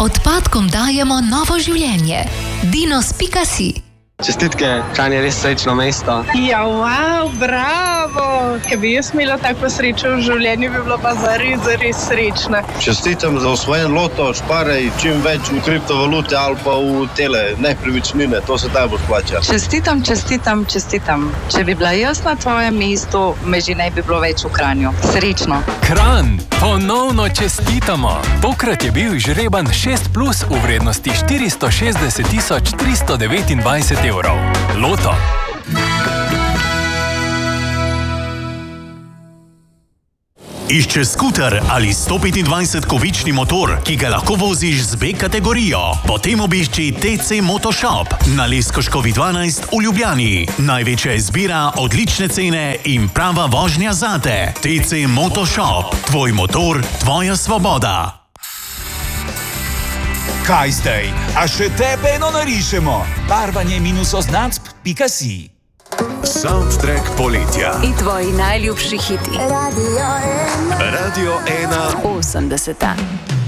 Odpadkom dajemo novo življenje. Dinos.si. Čestitke, Kranj je res srečno mesto. Ja, wow, bravo! Ker bi jaz imela tako srečo v življenju, bi bila pa zares srečna. Čestitam za osvojen loto, šparaj čim več v kriptovalute ali pa v tele nepremičnine, to se taj bo splača. Čestitam. Če bi bila jaz na tvojem mestu, me že ne bi bilo več v Kranju. Srečno. Kranj, ponovno čestitamo. Tokrat je bil žreban 6 plus v vrednosti 460 329 evrov. Loto. Išče skuter ali 125-kovični motor, ki ga lahko voziš z B kategorijo? Potem obišči TC Motoshop na Leskoškovi 12 v Ljubljani. Največja izbira, odlične cene in prava vožnja zate. TC Motoshop. Tvoj motor, tvoja svoboda. Kaj zdaj? A še tebe eno narišemo? Barvanje -oznacb.si. Soundtrack poletja. In tvoji najljubši hiti. Radio 1. 80.